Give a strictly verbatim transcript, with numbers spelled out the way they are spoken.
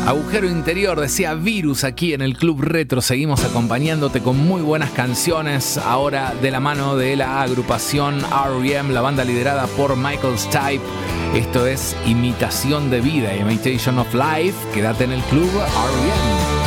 Agujero Interior, decía Virus aquí en el Club Retro. Seguimos acompañándote con muy buenas canciones. Ahora de la mano de la agrupación R E M, la banda liderada por Michael Stipe. Esto es Imitación de Vida, Imitation of Life. Quédate en el Club R E M.